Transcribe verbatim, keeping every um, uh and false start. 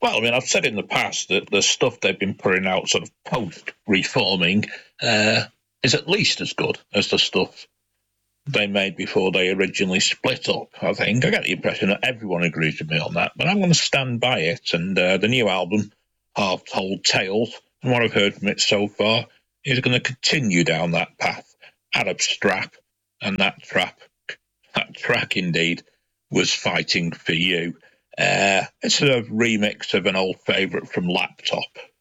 Well, I mean, I've said in the past that the stuff they've been putting out sort of post-reforming uh, is at least as good as the stuff they made before they originally split up, I think. I get the impression that everyone agrees with me on that, but I'm going to stand by it. And uh, the new album, Half Told Tales, and what I've heard from it so far, is going to continue down that path. Arab Strap and that trap, that track indeed, was Fighting for You. Uh, it's a remix of an old favourite from Laptop,